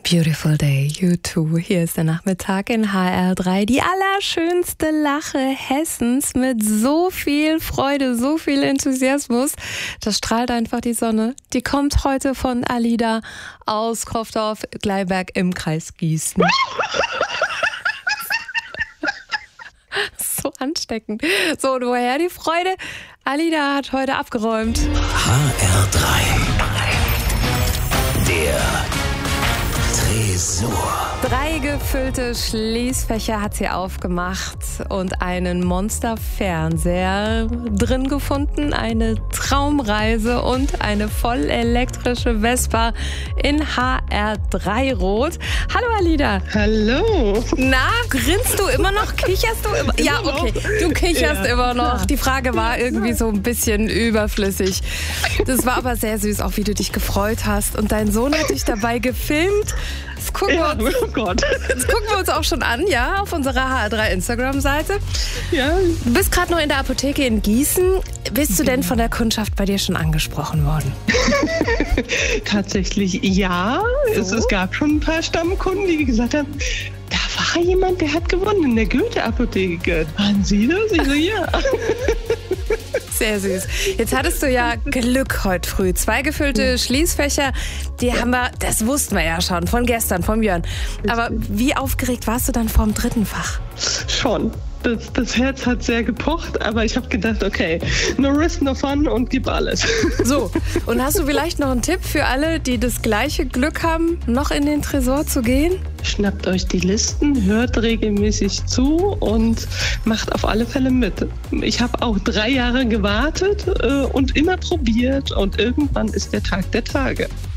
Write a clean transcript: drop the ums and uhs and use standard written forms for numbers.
Beautiful Day, U2. Hier ist der Nachmittag in HR3. Die allerschönste Lache Hessens mit so viel Freude, so viel Enthusiasmus. Das strahlt einfach die Sonne. Die kommt heute von Alida aus Kofdorf-Gleiberg im Kreis Gießen. So ansteckend. So, und woher die Freude? Alida hat heute abgeräumt. HR3. Der Tresor. 3 gefüllte Schließfächer hat sie aufgemacht und einen Monster-Fernseher drin gefunden, eine Traumreise und eine voll elektrische Vespa in HR3 Rot. Hallo Alida. Hallo. Na, grinst du immer noch? Kicherst du immer? Ja, okay, du kicherst immer noch. Die Frage war irgendwie so ein bisschen überflüssig. Das war aber sehr süß, auch wie du dich gefreut hast. Und dein Sohn hat dich dabei gefilmt. Das gucken wir uns auch schon an, ja, auf unserer HR3 Instagram-Seite. Ja. Du bist gerade noch in der Apotheke in Gießen. Bist du denn von der Kundschaft bei dir schon angesprochen worden? Tatsächlich ja. So? Es gab schon ein paar Stammkunden, die gesagt haben, da war jemand, der hat gewonnen in der Goethe-Apotheke. Waren Sie das? Ich so, ja. Sehr süß. Jetzt hattest du ja Glück heute früh. 2 gefüllte Schließfächer, die haben wir, das wussten wir ja schon, von gestern, von Björn. Aber wie aufgeregt warst du dann vorm 3. Fach? Schon. Das Herz hat sehr gepocht, aber ich habe gedacht, okay, no risk, no fun und gib alles. So, und hast du vielleicht noch einen Tipp für alle, die das gleiche Glück haben, noch in den Tresor zu gehen? Schnappt euch die Listen, hört regelmäßig zu und macht auf alle Fälle mit. Ich habe auch 3 Jahre gewartet und immer probiert und irgendwann ist der Tag der Tage.